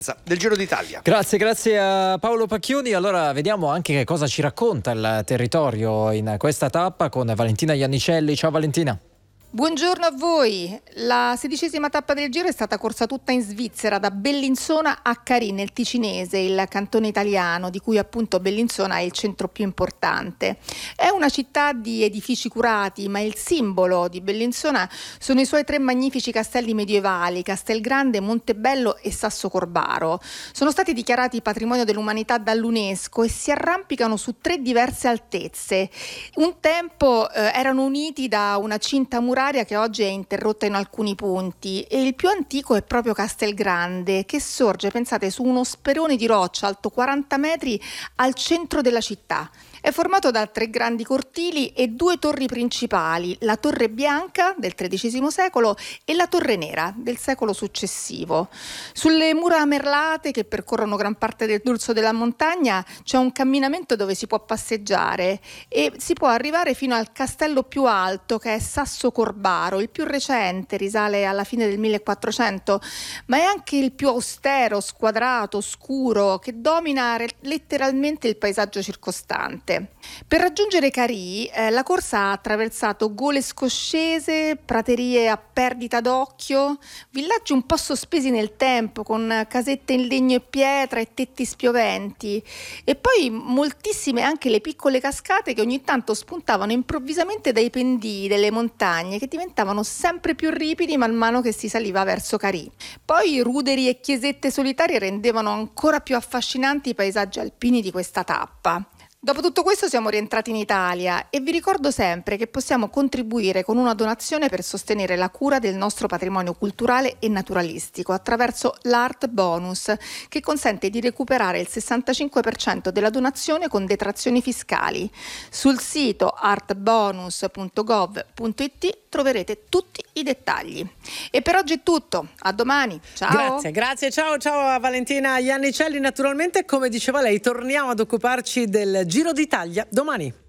del Giro d'Italia. Grazie a Paolo Pacchioni. Allora vediamo anche che cosa ci racconta il territorio in questa tappa con Valentina Iannicelli. Ciao Valentina. Buongiorno a voi. La 16ª tappa del Giro è stata corsa tutta in Svizzera, da Bellinzona a Carì, nel Ticinese, il cantone italiano di cui appunto Bellinzona è il centro più importante. È una città di edifici curati, ma il simbolo di Bellinzona sono i suoi 3 magnifici castelli medievali, Castelgrande, Montebello e Sassocorbaro. Sono stati dichiarati patrimonio dell'umanità dall'UNESCO e si arrampicano su 3 diverse altezze. Un tempo erano uniti da una cinta muraria che oggi è interrotta in alcuni punti, e il più antico è proprio Castelgrande, che sorge, pensate, su uno sperone di roccia alto 40 metri al centro della città. È formato da 3 grandi cortili e 2 torri principali, la Torre Bianca del XIII secolo e la Torre Nera del secolo successivo. Sulle mura merlate che percorrono gran parte del dorso della montagna c'è un camminamento dove si può passeggiare e si può arrivare fino al castello più alto, che è Sassocorbaro. Il più recente risale alla fine del 1400, ma è anche il più austero, squadrato, scuro, che domina letteralmente il paesaggio circostante. Per raggiungere Carì, la corsa ha attraversato gole scoscese, praterie a perdita d'occhio, villaggi un po' sospesi nel tempo con casette in legno e pietra e tetti spioventi, e poi moltissime anche le piccole cascate che ogni tanto spuntavano improvvisamente dai pendii delle montagne, che diventavano sempre più ripidi man mano che si saliva verso Carì. Poi ruderi e chiesette solitarie rendevano ancora più affascinanti i paesaggi alpini di questa tappa. Dopo tutto questo siamo rientrati in Italia e vi ricordo sempre che possiamo contribuire con una donazione per sostenere la cura del nostro patrimonio culturale e naturalistico attraverso l'Art Bonus, che consente di recuperare il 65% della donazione con detrazioni fiscali. Sul sito artbonus.gov.it troverete tutti i dettagli. E per oggi è tutto, a domani, ciao! Grazie, ciao a Valentina Iannicelli. Naturalmente, come diceva lei, torniamo ad occuparci del Giro d'Italia domani.